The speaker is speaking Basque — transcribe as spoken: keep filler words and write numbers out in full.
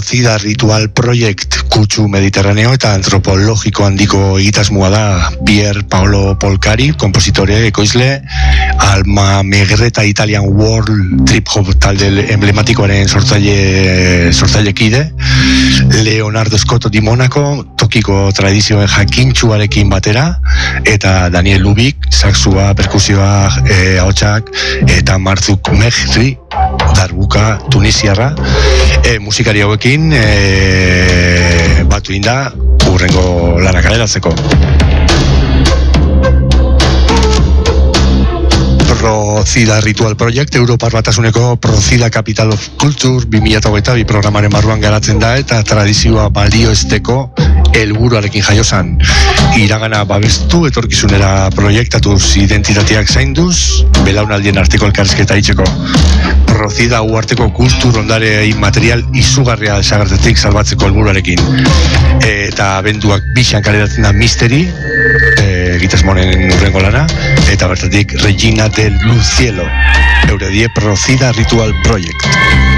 Procida Ritual Project kutsu mediterraneo eta antropologiko handiko egitasmoa da Pier Paolo Polcari, kompositore, ekoizle, Alma Megreta Italian World Trip Hop talde emblematikoaren sortzaile sortzaile kide, Leonardo Scotto di Monaco, tokiko tradizioen jakintsuarekin batera, eta Daniel Lubik, saxua, perkusioa, e, ahotsak, eta Marzuk Mehri, darbuka tunisiarra, e, musikari hauekin e, batu inda urrengo lana kaleratzeko. Procida Ritual Project, Europar Batasuneko Procida Capital of Culture bi mila hogeita bi programaren barruan garatzen da eta tradizioa balioesteko helburuarekin jaiosan. Iragana babestu, etorkizunera proiektatuz, identitateak zainduz, belaunaldien arteko elkarrizketa itxeko. Procida uarteko kultur ondare material izugarria desagertetik salbatzeko helburuarekin. Eta abenduak bixan kaleratzen da Misteri, e, gitasmonen urrengo lana, eta bertatik Regina del Lucielo, euredie Procida Ritual Project.